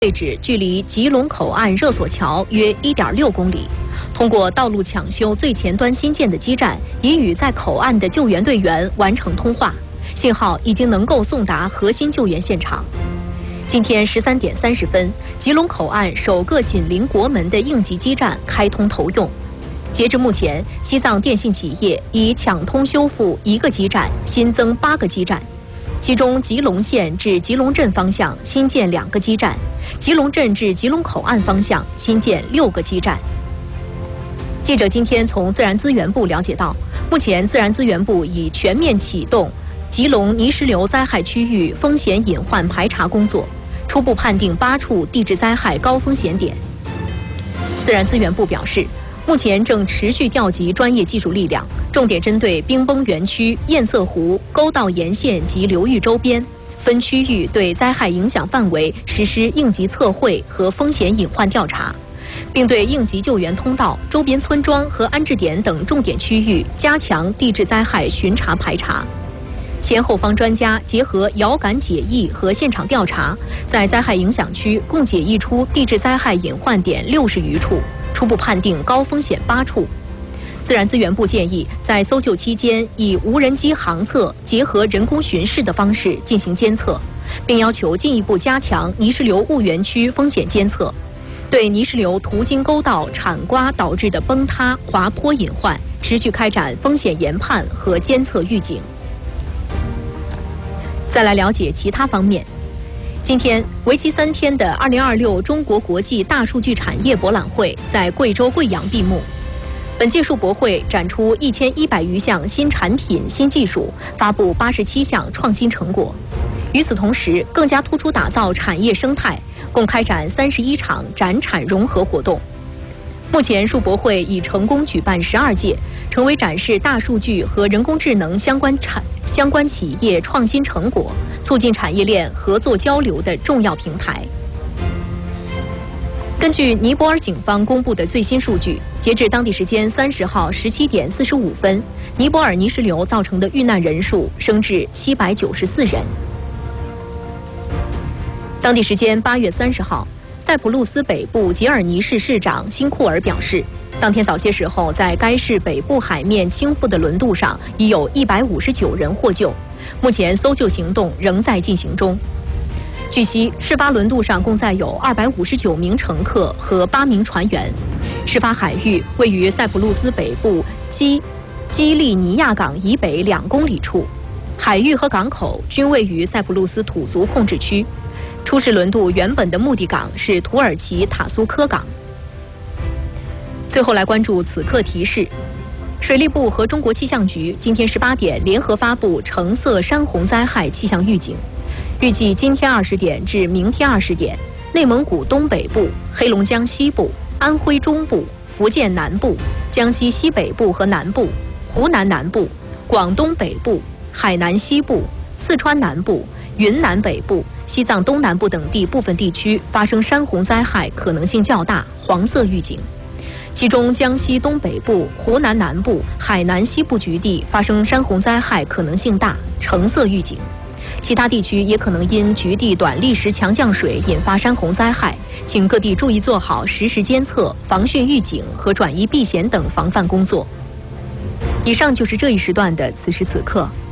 位置距离吉隆口岸热索桥约1.6公里。通过道路抢修最前端新建的基站，已与在口岸的救援队员完成通话，信号已经能够送达核心救援现场。今天13点30分，吉隆口岸首个紧邻国门的应急基站开通投用。截至目前，西藏电信企业已抢通修复1个基站，新增8个基站。其中，吉隆县至吉隆镇方向新建2个基站，吉隆镇至吉隆口岸方向新建6个基站。记者今天从自然资源部了解到，目前自然资源部已全面启动吉隆泥石流灾害区域风险隐患排查工作，初步判定8处地质灾害高风险点。自然资源部表示，目前正持续调集专业技术力量，重点针对冰崩园区、堰塞湖、沟道沿线及流域周边分区域对灾害影响范围实施应急测绘和风险隐患调查，并对应急救援通道、周边村庄和安置点等重点区域加强地质灾害巡查排查。前后方专家结合遥感解译和现场调查，在灾害影响区共解译出地质灾害隐患点60余处，初步判定高风险8处。自然资源部建议，在搜救期间以无人机航测结合人工巡视的方式进行监测，并要求进一步加强泥石流物源区风险监测，对泥石流途经沟道铲刮导致的崩塌、滑坡隐患持续开展风险研判和监测预警。再来了解其他方面。今天，为期3天的2026中国国际大数据产业博览会在贵州贵阳闭幕。本届数博会展出1100余项新产品、新技术，发布87项创新成果。与此同时，更加突出打造产业生态，共开展31场展产融合活动。目前，数博会已成功举办12届，成为展示大数据和人工智能相关企业创新成果、促进产业链合作交流的重要平台。根据尼泊尔警方公布的最新数据，截至当地时间30号17点45分，尼泊尔泥石流造成的遇难人数升至794人。当地时间8月30号，塞浦路斯北部吉尔尼市市长辛库尔表示，当天早些时候，在该市北部海面倾覆的轮渡上已有159人获救，目前搜救行动仍在进行中。据悉，事发轮渡上共载有259名乘客和8名船员。事发海域位于塞浦路斯北部基利尼亚港以北2公里处，海域和港口均位于塞浦路斯土族控制区。出事轮渡原本的目的港是土耳其塔苏科港。最后来关注此刻提示：水利部和中国气象局今天18点联合发布橙色山洪灾害气象预警。预计今天20点至明天20点，内蒙古东北部、黑龙江西部、安徽中部、福建南部、江西西北部和南部、湖南南部、广东北部、海南西部、四川南部、云南北部、西藏东南部等地部分地区发生山洪灾害可能性较大，黄色预警。其中，江西东北部、湖南南部、海南西部局地发生山洪灾害可能性大，橙色预警。其他地区也可能因局地短历时强降水引发山洪灾害，请各地注意做好实时监测、防汛预警和转移避险等防范工作。以上就是这一时段的此时此刻。